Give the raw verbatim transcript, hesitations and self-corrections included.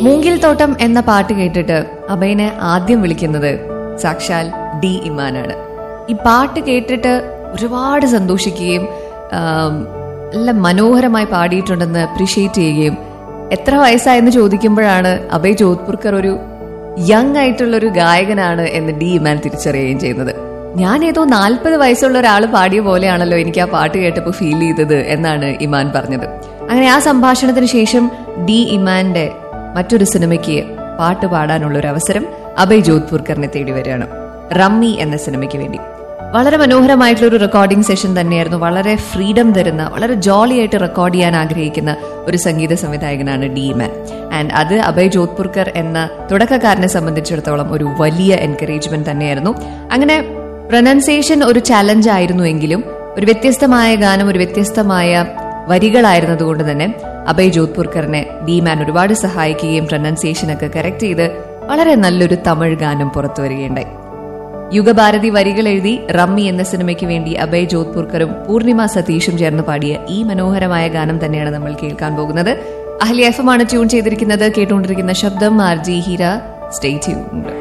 മൂങ്കിൽ തോട്ടം എന്ന പാട്ട് കേട്ടിട്ട് അഭയനെ ആദ്യം വിളിക്കുന്നത് സാക്ഷാൽ ഡി ഇമാനാണ്. ഈ പാട്ട് കേട്ടിട്ട് ഒരുപാട് സന്തോഷിക്കുകയും നല്ല മനോഹരമായി പാടിയിട്ടുണ്ടെന്ന് അപ്രീഷിയേറ്റ് ചെയ്യുകയും എത്ര വയസ്സായെന്ന് ചോദിക്കുമ്പോഴാണ് അഭയ് ജോധ്പുർക്കർ ഒരു യങ് ആയിട്ടുള്ള ഒരു ഗായകനാണ് എന്ന് ഡി ഇമാൻ തിരിച്ചറിയുകയും ചെയ്യുന്നത്. ഞാൻ ഏതോ നാൽപ്പത് വയസ്സുള്ള ഒരാൾ പാടിയ പോലെയാണല്ലോ എനിക്ക് ആ പാട്ട് കേട്ടപ്പോൾ ഫീൽ ചെയ്തത് എന്നാണ് ഇമാൻ പറഞ്ഞത്. അങ്ങനെ ആ സംഭാഷണത്തിന് ശേഷം ഡി ഇമാന്റെ മറ്റൊരു സിനിമയ്ക്ക് പാട്ട് പാടാനുള്ള ഒരു അവസരം അഭയ് ജോധ്പുർക്കറിനെ തേടി വരികയാണ്, റമ്മി എന്ന സിനിമയ്ക്ക് വേണ്ടി. വളരെ മനോഹരമായിട്ടുള്ള ഒരു റെക്കോർഡിംഗ് സെഷൻ തന്നെയായിരുന്നു. വളരെ ഫ്രീഡം തരുന്ന, വളരെ ജോളി ആയിട്ട് റെക്കോർഡ് ചെയ്യാൻ ആഗ്രഹിക്കുന്ന ഒരു സംഗീത സംവിധായകനാണ് ഡി ഇമാൻ. ആൻഡ് അത് അഭയ് ജോധ്പുർക്കർ എന്ന തുടക്കക്കാരനെ സംബന്ധിച്ചിടത്തോളം ഒരു വലിയ എൻകറേജ്മെന്റ് തന്നെയായിരുന്നു. അങ്ങനെ പ്രൊനൗൺസിയേഷൻ ഒരു ചലഞ്ച് ആയിരുന്നു എങ്കിലും ഒരു വ്യത്യസ്തമായ ഗാനം, ഒരു വ്യത്യസ്തമായ വരികളായിരുന്നതുകൊണ്ട് തന്നെ അഭയ് ജോധ്പുർക്കറിനെ ഡി ഇമാൻ ഒരുപാട് സഹായിക്കുകയും പ്രൊനൗൺസിയേഷൻ ഒക്കെ കറക്റ്റ് ചെയ്ത് വളരെ നല്ലൊരു തമിഴ് ഗാനം പുറത്തു വരികയുണ്ടായി. യുഗഭാരതി വരികൾ എഴുതി റമ്മി എന്ന സിനിമയ്ക്ക് വേണ്ടി അഭയ് ജോധ്പുർക്കറും പൂർണിമ സതീഷും ചേർന്ന് പാടിയ ഈ മനോഹരമായ ഗാനം തന്നെയാണ് നമ്മൾ കേൾക്കാൻ പോകുന്നത്. അഹ്ലി എഫ് എം ആണ് ട്യൂൺ ചെയ്തിരിക്കുന്നത്. കേട്ടുകൊണ്ടിരിക്കുന്ന ശബ്ദം R G Heera. Stay tuned.